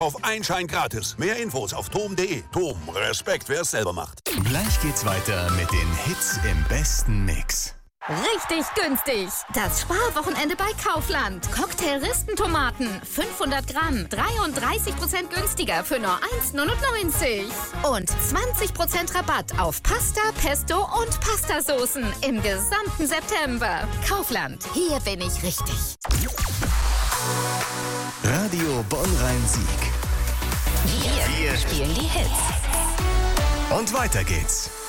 Auf einen Schein gratis. Mehr Infos auf tom.de. Tom, Respekt, wer es selber macht. Gleich geht's weiter mit den Hits im besten Mix. Richtig günstig. Das Sparwochenende bei Kaufland. Cocktail-Ristentomaten, 500 Gramm, 33% günstiger für nur 1,99. Und 20% Rabatt auf Pasta, Pesto und Pastasoßen im gesamten September. Kaufland, hier bin ich richtig. Radio Bonn-Rhein-Sieg. Wir spielen die Hits. Und weiter geht's.